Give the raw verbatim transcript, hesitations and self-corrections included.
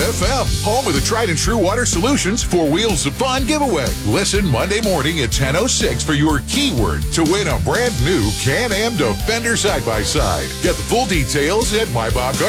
F M, home of the tried and true Water Solutions for Wheels of Fun giveaway. Listen Monday morning at ten oh six for your keyword to win a brand new Can-Am Defender side-by-side. Get the full details at my bob